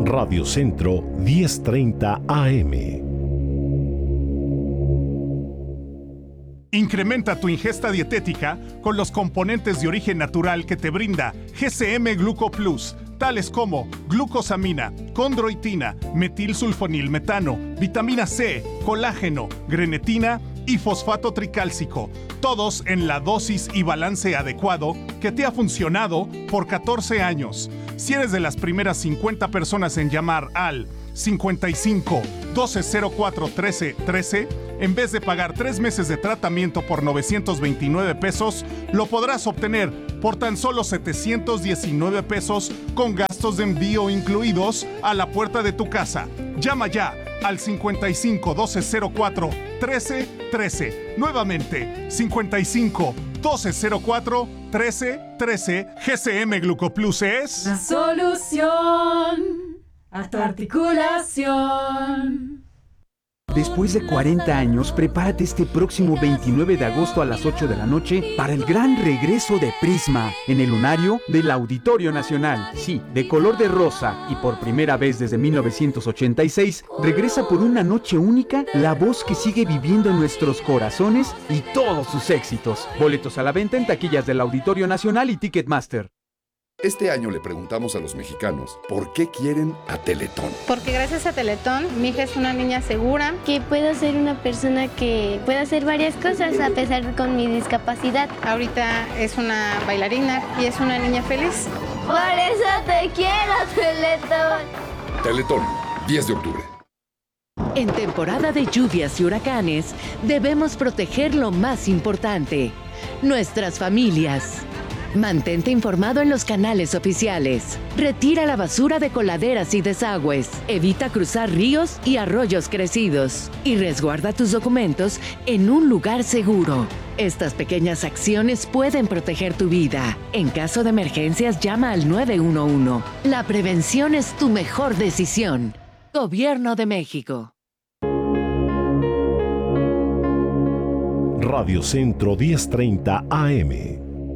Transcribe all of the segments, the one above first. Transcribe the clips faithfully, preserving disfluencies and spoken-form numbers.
Radio Centro diez treinta A M. Incrementa tu ingesta dietética con los componentes de origen natural que te brinda G C M Gluco Plus, tales como glucosamina, condroitina, metilsulfonilmetano, vitamina C, colágeno, grenetina y fosfato tricálcico, todos en la dosis y balance adecuado que te ha funcionado por catorce años. Si eres de las primeras cincuenta personas en llamar al cincuenta y cinco, doce cero cuatro, trece trece, en vez de pagar tres meses de tratamiento por novecientos veintinueve pesos, lo podrás obtener por tan solo setecientos diecinueve pesos con gastos de envío incluidos a la puerta de tu casa. Llama ya al cincuenta y cinco, doce cero cuatro, trece trece. Nuevamente, cincuenta y cinco, doce cero cuatro, trece trece. G C M Glucoplus es la solución a tu articulación. Después de cuarenta años, prepárate este próximo veintinueve de agosto a las ocho de la noche para el gran regreso de Prisma en el lunario del Auditorio Nacional. Sí, de color de rosa y por primera vez desde mil novecientos ochenta y seis, regresa por una noche única la voz que sigue viviendo en nuestros corazones y todos sus éxitos. Boletos a la venta en taquillas del Auditorio Nacional y Ticketmaster. Este año le preguntamos a los mexicanos por qué quieren a Teletón. Porque gracias a Teletón, mi hija es una niña segura. Que puedo ser una persona que puede hacer varias cosas a pesar de con mi discapacidad. Ahorita es una bailarina y es una niña feliz. Por eso te quiero, Teletón. Teletón, diez de octubre. En temporada de lluvias y huracanes, debemos proteger lo más importante, nuestras familias. Mantente informado en los canales oficiales. Retira la basura de coladeras y desagües. Evita cruzar ríos y arroyos crecidos. Y resguarda tus documentos en un lugar seguro. Estas pequeñas acciones pueden proteger tu vida. En caso de emergencias, llama al nueve uno uno. La prevención es tu mejor decisión. Gobierno de México. Radio Centro diez treinta A M.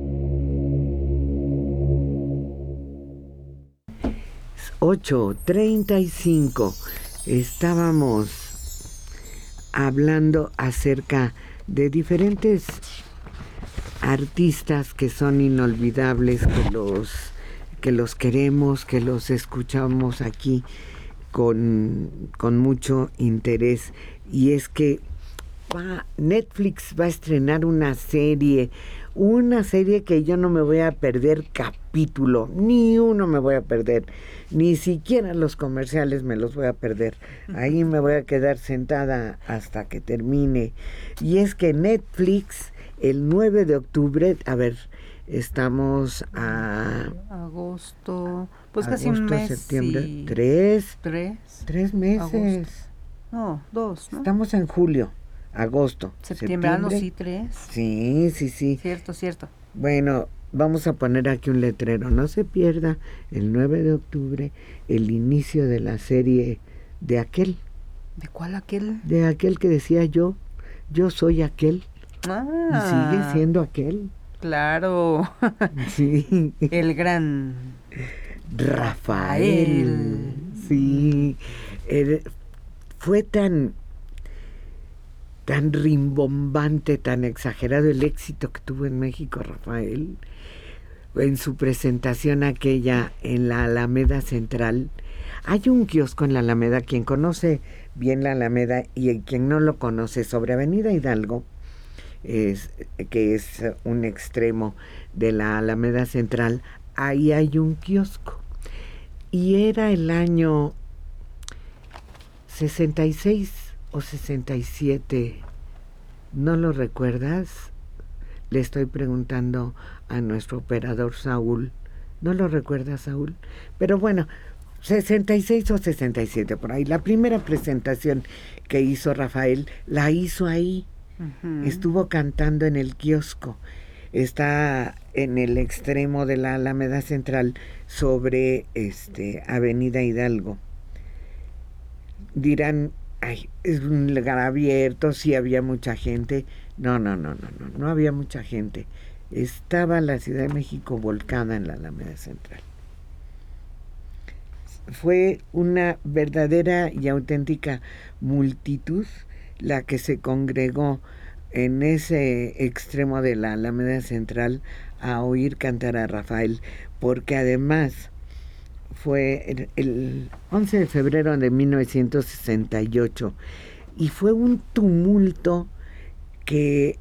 ocho treinta y cinco. Estábamos hablando acerca de diferentes artistas que son inolvidables, que los, que los queremos, que los escuchamos aquí con, con mucho interés. Y es que va, Netflix va a estrenar una serie, una serie que yo no me voy a perder capítulo, ni uno me voy a perder, ni siquiera los comerciales me los voy a perder. Ahí me voy a quedar sentada hasta que termine. Y es que Netflix, el nueve de octubre, a ver, estamos a... Agosto, pues agosto, casi un mes. Septiembre, y... tres. Tres. Tres meses. Agosto. No, dos, ¿no? Estamos en julio. Agosto. Septiembre, ah, no, sí, tres. Sí, sí, sí. Cierto, cierto. Bueno, vamos a poner aquí un letrero. No se pierda el nueve de octubre el inicio de la serie de aquel. ¿De cuál aquel? De aquel que decía yo, yo soy aquel. Ah. Y sigue siendo aquel. Claro. Sí. El gran Rafael. Rafael. Sí. El, fue tan... tan rimbombante, tan exagerado el éxito que tuvo en México Rafael, en su presentación aquella en la Alameda Central. Hay un kiosco en la Alameda, quien conoce bien la Alameda y quien no lo conoce, sobre Avenida Hidalgo, es, que es un extremo de la Alameda Central, ahí hay un kiosco. Y era el año sesenta y seis o sesenta y siete, ¿no lo recuerdas? Le estoy preguntando a nuestro operador Saúl. ¿No lo recuerdas, Saúl? Pero bueno, sesenta y seis o sesenta y siete por ahí. La primera presentación que hizo Rafael la hizo ahí. Uh-huh. Estuvo cantando en el kiosco. Está en el extremo de la Alameda Central, sobre este Avenida Hidalgo. Dirán, ay, es un lugar abierto, sí había mucha gente. No, no, no, no, no, no había mucha gente. Estaba la Ciudad de México volcada en la Alameda Central. fue una verdadera y auténtica multitud la que se congregó en ese extremo de la Alameda Central a oír cantar a Rafael, porque además fue el, el once de febrero de mil novecientos sesenta y ocho y fue un tumulto que,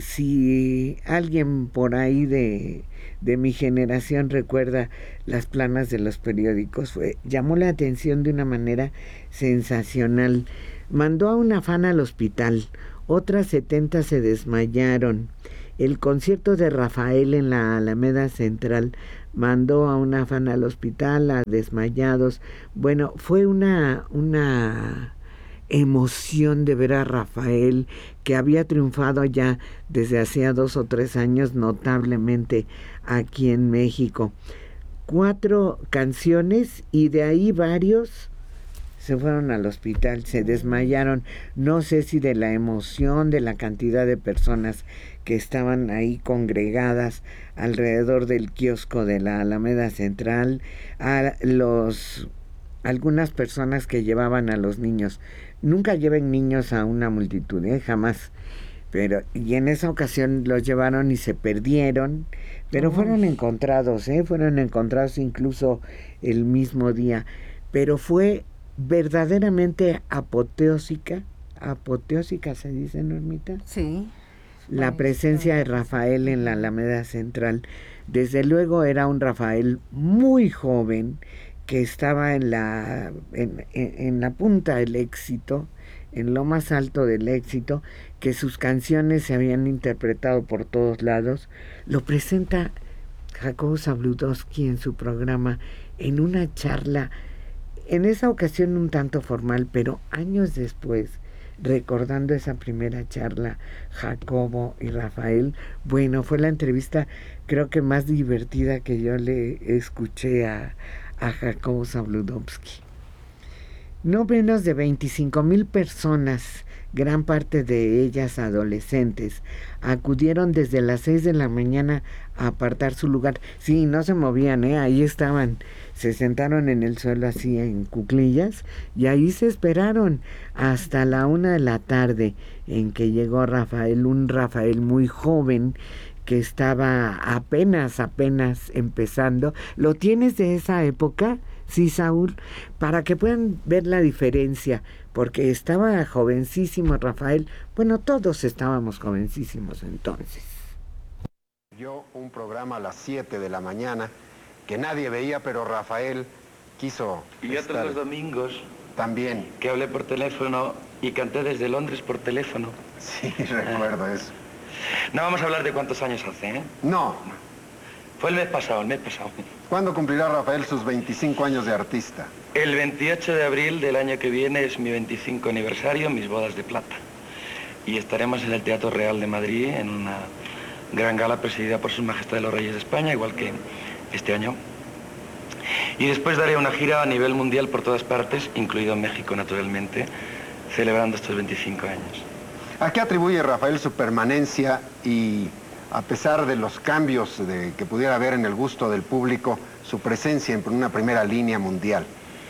si alguien por ahí de, de mi generación recuerda las planas de los periódicos, fue, llamó la atención de una manera sensacional. Mandó a una fan al hospital, otras setenta se desmayaron. El concierto de Rafael en la Alameda Central mandó a una fan al hospital, a desmayados. Bueno, fue una, una emoción de ver a Rafael, que había triunfado ya desde hacía dos o tres años notablemente aquí en México. Cuatro canciones y de ahí varios se fueron al hospital, se desmayaron, no sé si de la emoción, de la cantidad de personas que estaban ahí congregadas alrededor del kiosco de la Alameda Central, a los algunas personas que llevaban a los niños. Nunca lleven niños a una multitud, ¿eh? Jamás. Pero, y en esa ocasión los llevaron y se perdieron, pero oh. fueron encontrados, ¿eh? Fueron encontrados incluso el mismo día. Pero fue verdaderamente apoteósica, apoteósica se dice, Normita. Sí. La presencia de Rafael en la Alameda Central. Desde luego era un Rafael muy joven, que estaba en la, en, en, en la punta del éxito, en lo más alto del éxito, que sus canciones se habían interpretado por todos lados. Lo presenta Jacobo Zabludovsky en su programa en una charla, en esa ocasión un tanto formal, pero años después, recordando esa primera charla, Jacobo y Rafael, bueno, fue la entrevista creo que más divertida que yo le escuché a, a Jacobo Zabludovsky. No menos de veinticinco mil personas, gran parte de ellas adolescentes, acudieron desde las seis de la mañana a apartar su lugar. Sí, no se movían, ¿eh? Ahí estaban, se sentaron en el suelo así en cuclillas y ahí se esperaron hasta la una de la tarde en que llegó Rafael, un Rafael muy joven que estaba apenas, apenas empezando. ¿Lo tienes de esa época? Sí, Saúl, para que puedan ver la diferencia, porque estaba jovencísimo Rafael. Bueno, todos estábamos jovencísimos entonces. Yo un programa a las siete de la mañana que nadie veía, pero Rafael quiso. Y estar. otros los domingos también. Que hablé por teléfono y canté desde Londres por teléfono. Sí, recuerdo ah. eso. No vamos a hablar de cuántos años hace, ¿eh? No. Fue el mes pasado, el mes pasado. ¿Cuándo cumplirá Rafael sus veinticinco años de artista? El veintiocho de abril del año que viene es mi veinticinco aniversario, mis bodas de plata. Y estaremos en el Teatro Real de Madrid en una gran gala presidida por Sus Majestades los Reyes de España, igual que este año. Y después daré una gira a nivel mundial por todas partes, incluido México, naturalmente, celebrando estos veinticinco años. ¿A qué atribuye Rafael su permanencia y, a pesar de los cambios de, que pudiera haber en el gusto del público, su presencia en una primera línea mundial?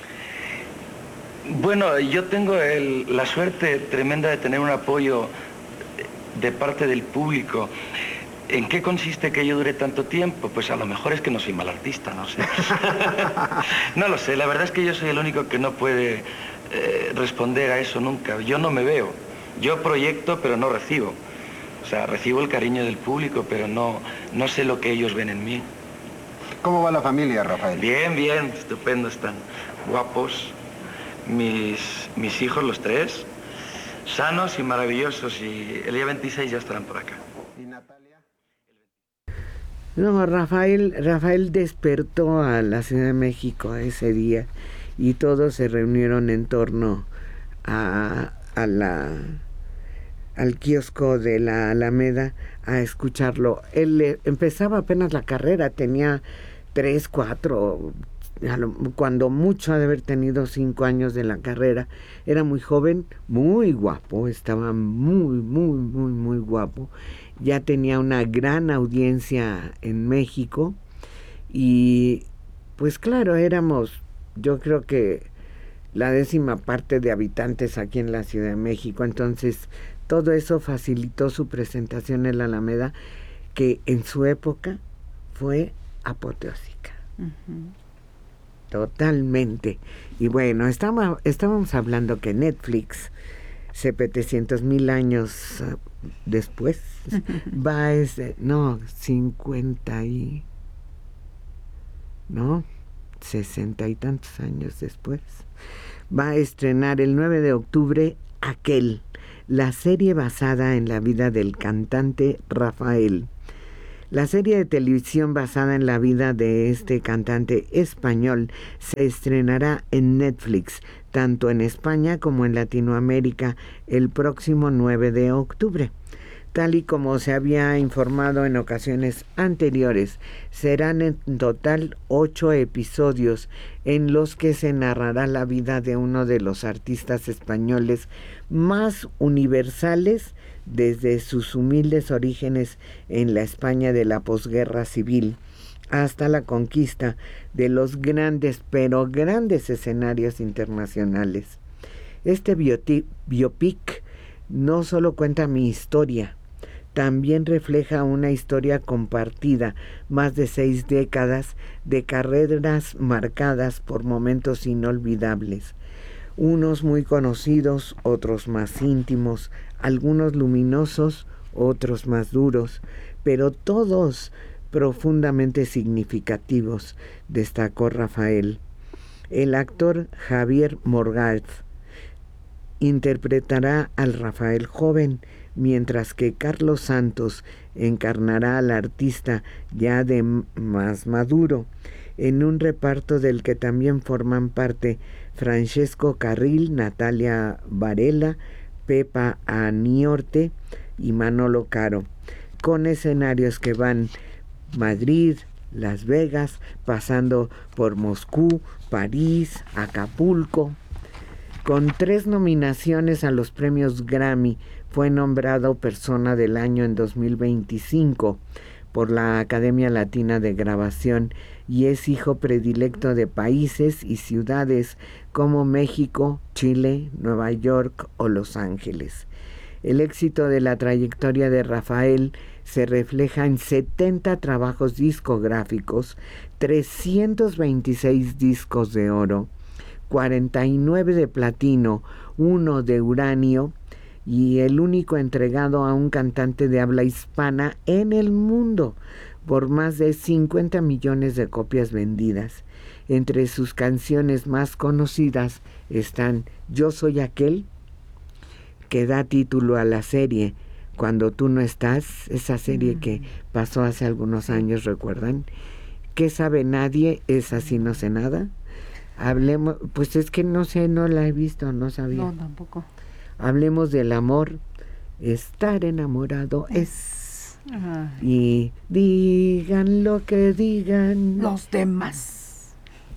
Bueno, yo tengo el, la suerte tremenda de tener un apoyo de parte del público. ¿En qué consiste que yo dure tanto tiempo? Pues a lo mejor es que no soy mal artista, no sé. No lo sé, la verdad es que yo soy el único que no puede eh, responder a eso nunca. Yo no me veo. Yo proyecto, pero no recibo. O sea, recibo el cariño del público, pero no, no sé lo que ellos ven en mí. ¿Cómo va la familia, Rafael? Bien, bien, estupendo, están guapos. Mis, mis hijos, los tres, sanos y maravillosos, y el día veintiséis ya estarán por acá. ¿Y Natalia? No, Rafael, Rafael despertó a la Ciudad de México ese día y todos se reunieron en torno a, a la... al kiosco de la Alameda a escucharlo. Él eh, empezaba apenas la carrera, tenía tres, cuatro, cuando mucho ha de haber tenido cinco años de la carrera. Era muy joven, muy guapo, estaba muy, muy, muy, muy guapo. Ya tenía una gran audiencia en México y pues claro, éramos yo creo que la décima parte de habitantes aquí en la Ciudad de México. Entonces, todo eso facilitó su presentación en la Alameda, que en su época fue apoteósica. Uh-huh. Totalmente. Y bueno, estamos, estábamos hablando que Netflix, setecientos mil años uh, después, va a ese, no, cincuenta y, no, sesenta y tantos años después, va a estrenar el nueve de octubre Aquel, la serie basada en la vida del cantante Rafael. La serie de televisión basada en la vida de este cantante español se estrenará en Netflix, tanto en España como en Latinoamérica, el próximo nueve de octubre. Tal y como se había informado en ocasiones anteriores, serán en total ocho episodios en los que se narrará la vida de uno de los artistas españoles más universales desde sus humildes orígenes en la España de la posguerra civil hasta la conquista de los grandes, pero grandes escenarios internacionales. Este bioti- biopic no solo cuenta mi historia, también refleja una historia compartida, más de seis décadas de carreras marcadas por momentos inolvidables, unos muy conocidos, otros más íntimos, algunos luminosos, otros más duros, pero todos profundamente significativos, destacó Rafael. El actor Javier Morgaz interpretará al Rafael joven, mientras que Carlos Santos encarnará al artista ya de más maduro, en un reparto del que también forman parte Francesco Carril, Natalia Varela, Pepa Aniorte y Manolo Caro, con escenarios que van Madrid, Las Vegas, pasando por Moscú, París, Acapulco. Con tres nominaciones a los premios Grammy, fue nombrado Persona del Año en dos mil veinticinco por la Academia Latina de Grabación y es hijo predilecto de países y ciudades como México, Chile, Nueva York o Los Ángeles. El éxito de la trayectoria de Rafael se refleja en setenta trabajos discográficos, trescientos veintiséis discos de oro, cuarenta y nueve de platino, uno de uranio y el único entregado a un cantante de habla hispana en el mundo, por más de cincuenta millones de copias vendidas. Entre sus canciones más conocidas están Yo Soy Aquel, que da título a la serie Cuando Tú No Estás, esa serie mm. que pasó hace algunos años, ¿recuerdan? ¿Qué sabe nadie? Esa sí no sé nada. Hablemos, pues es que no sé, no la he visto, no sabía. No, tampoco. Hablemos del amor. Estar enamorado es. Ay. Y digan lo que digan los demás.